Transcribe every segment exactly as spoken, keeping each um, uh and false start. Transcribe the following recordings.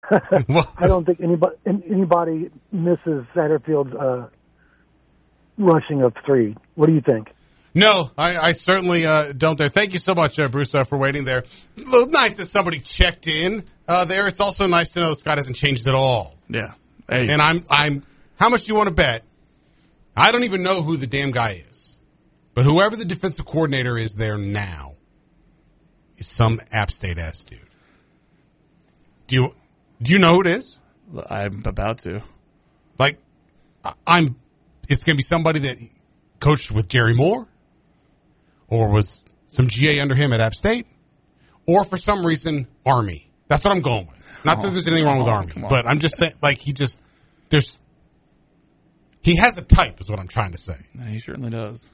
I don't think anybody anybody misses Satterfield's uh, rushing of three. What do you think? No, I, I certainly uh, don't there. Thank you so much, uh, Bruce, uh, for waiting there. Nice that somebody checked in uh, there. It's also nice to know Scott hasn't changed at all. Yeah. Hey. And I'm, I'm, how much do you want to bet? I don't even know who the damn guy is. But whoever the defensive coordinator is there now is some App State-ass dude. Do you, do you know who it is? I'm about to. Like, I'm, it's going to be somebody that coached with Jerry Moore, or was some G A under him at App State, or for some reason, Army. That's what I'm going with. Not oh, that there's anything wrong with on, Army, but I'm just saying, like, he just, there's, he has a type, is what I'm trying to say. Yeah, he certainly does.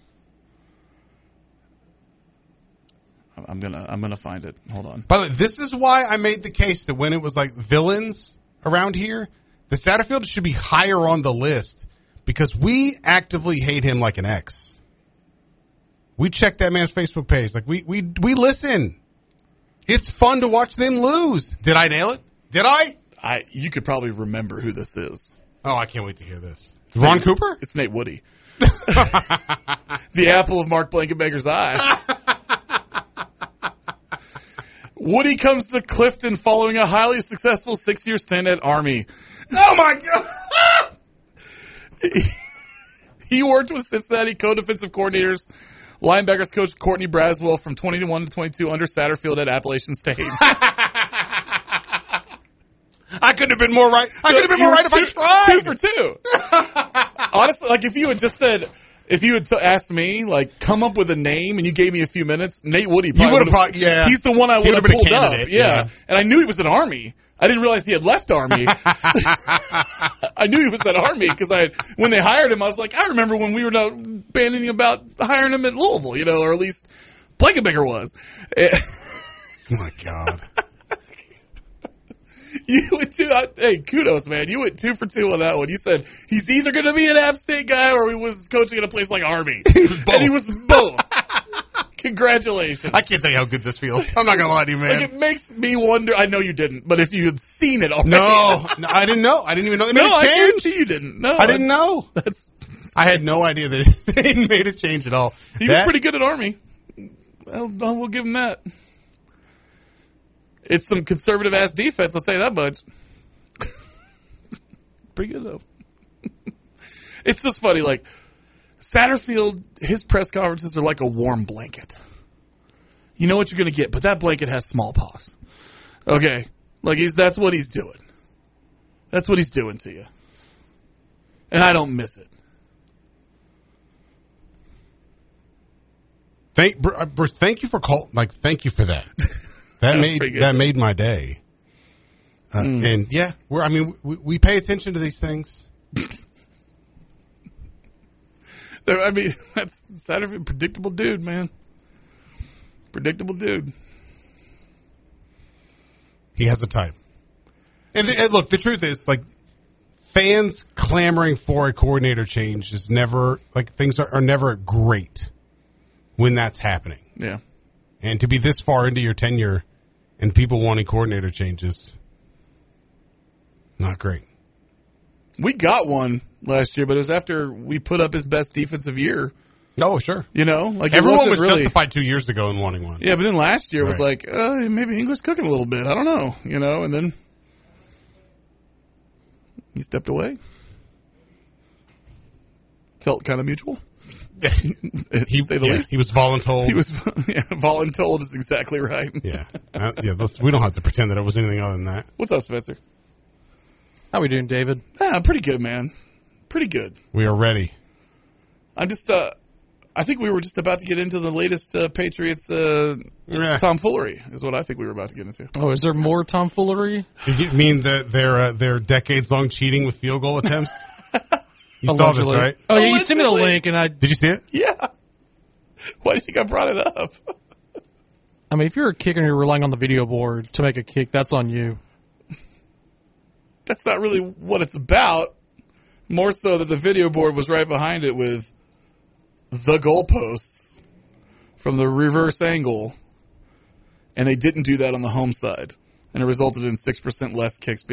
I'm gonna, I'm gonna find it. Hold on. By the way, this is why I made the case that when it was like villains around here, the Satterfield should be higher on the list because we actively hate him like an ex. We check that man's Facebook page. Like, we, we, we listen. It's fun to watch them lose. Did I nail it? Did I? I, you could probably remember who this is. Oh, I can't wait to hear this. It's Ron Nate, Cooper? It's Nate Woody. The apple of Mark Blankenbaker's eye. Woody comes to Clifton following a highly successful six-year stint at Army. Oh, my God. He worked with Cincinnati co-defensive coordinators, linebackers coach Courtney Braswell from twenty-one to twenty-two under Satterfield at Appalachian State. I couldn't have been more right. I could have been more right two, if I tried. Two for two. Honestly, like if you had just said, if you had t- asked me, like, come up with a name and you gave me a few minutes, Nate Woody probably you would have, yeah. He's the one I would have pulled up. Yeah. yeah. And I knew he was in Army. I didn't realize he had left Army. I knew he was at Army because I, when they hired him, I was like, I remember when we were bandying about hiring him at Louisville, you know, or at least Blankenbaker was. Oh my God. You went two, uh, hey, kudos, man. You went two for two on that one. You said he's either going to be an App State guy or he was coaching at a place like Army. He was both. And he was both. Congratulations. I can't tell you how good this feels. I'm not going to lie to you, man. Like, it makes me wonder. I know you didn't, but if you had seen it already. No, no I didn't know. I didn't even know they made no, a change. I guarantee you didn't. No, I didn't know. That's, that's I had no idea that they made a change at all. He that, was pretty good at Army. Well, we'll give him that. It's some conservative-ass defense, I'll tell you that much. Pretty good, though. It's just funny, like, Satterfield, his press conferences are like a warm blanket. You know what you're going to get, but that blanket has smallpox. Okay? Like, he's that's what he's doing. That's what he's doing to you. And I don't miss it. Thank, Bruce, thank you for call, like, thank you for that. That made good, that though. made my day. Uh, mm. And yeah, we're I mean we, we pay attention to these things. I mean, that's Satterfield, predictable dude, man. Predictable dude. He has a type. And, and look, the truth is, like, fans clamoring for a coordinator change is never like things are, are never great when that's happening. Yeah. And to be this far into your tenure and people wanting coordinator changes, not great. We got one last year, but it was after we put up his best defensive year. Oh, sure. You know, like everyone was really, justified two years ago in wanting one. Yeah, but then last year right. was like, uh, maybe English cooking a little bit. I don't know, you know, and then he stepped away. Felt kind of mutual. he, say the yeah, least. He was voluntold. He was yeah, voluntold is exactly right. yeah, uh, yeah. Let's, we don't have to pretend that it was anything other than that. What's up, Spencer? How we doing, David? Ah, pretty good, man. Pretty good. We are ready. I'm just. Uh, I think we were just about to get into the latest uh, Patriots uh, yeah. tomfoolery. Is what I think we were about to get into. Oh, is there more tomfoolery? You mean the, their uh, their decades long cheating with field goal attempts? You Allegedly. saw this, right? Oh, yeah, you sent me the link, and I... Did you see it? Yeah. Why do you think I brought it up? I mean, if you're a kicker and you're relying on the video board to make a kick, that's on you. That's not really what it's about. More so that the video board was right behind it with the goalposts from the reverse angle, and they didn't do that on the home side, and it resulted in six percent less kicks being